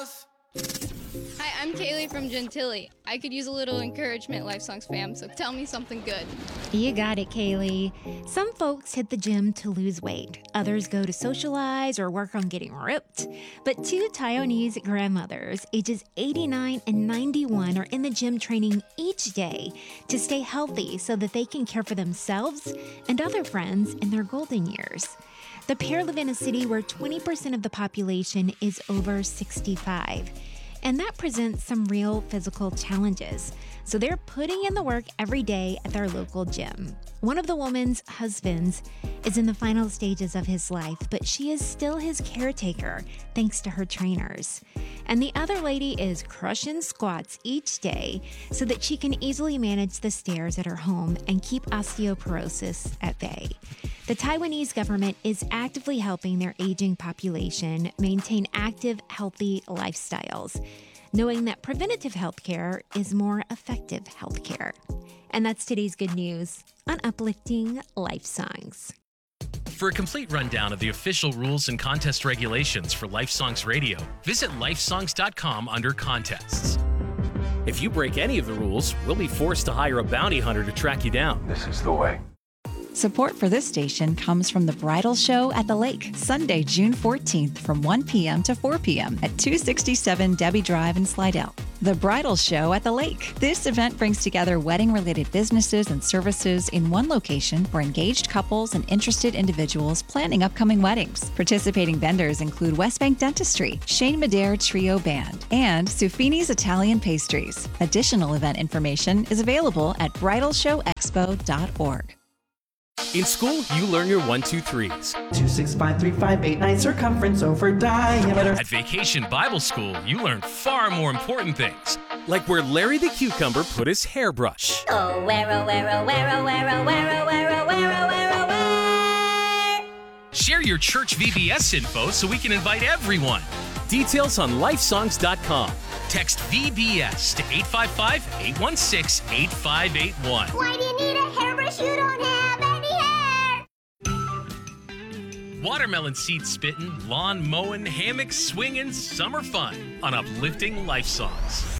house. Hi, I'm Kaylee from Gentilly. I could use a little encouragement, Life Songs fam, so tell me something good. You got it, Kaylee. Some folks hit the gym to lose weight. Others go to socialize or work on getting ripped. But two Taiwanese grandmothers, ages 89 and 91, are in the gym training each day to stay healthy so that they can care for themselves and other friends in their golden years. The pair live in a city where 20% of the population is over 65. And that presents some real physical challenges. So they're putting in the work every day at their local gym. One of the woman's husbands is in the final stages of his life, but she is still his caretaker thanks to her trainers. And the other lady is crushing squats each day so that she can easily manage the stairs at her home and keep osteoporosis at bay. The Taiwanese government is actively helping their aging population maintain active, healthy lifestyles, knowing that preventative healthcare is more effective healthcare. And that's today's good news on Uplifting Life Songs. For a complete rundown of the official rules and contest regulations for Life Songs Radio, visit lifesongs.com under contests. If you break any of the rules, we'll be forced to hire a bounty hunter to track you down. This is the way. Support for this station comes from The Bridal Show at the Lake, Sunday, June 14th from 1 p.m. to 4 p.m. at 267 Debbie Drive in Slidell. The Bridal Show at the Lake. This event brings together wedding-related businesses and services in one location for engaged couples and interested individuals planning upcoming weddings. Participating vendors include West Bank Dentistry, Shane Madere Trio Band, and Sufini's Italian Pastries. Additional event information is available at bridalshowexpo.org. In school, you learn your 1, 2, 3s. 2, 6, 5, 3, 5, 8, 9, circumference over diameter. At Vacation Bible School, you learn far more important things, like where Larry the Cucumber put his hairbrush. Oh, where, oh, where, oh, where, oh, where, oh, where, oh, where, oh, where, oh, where, oh, where. Share your church VBS info so we can invite everyone. Details on lifesongs.com. Text VBS to 855-816-8581. Why do you need a hairbrush? You don't have any hair. Watermelon seed spitting, lawn mowing, hammock swinging, summer fun on Uplifting Life Songs.